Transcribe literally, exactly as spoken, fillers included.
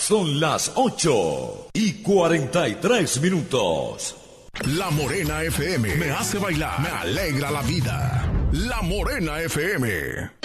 Son las ocho y cuarenta y tres minutos. La Morena F M me hace bailar, me alegra la vida. La Morena F M.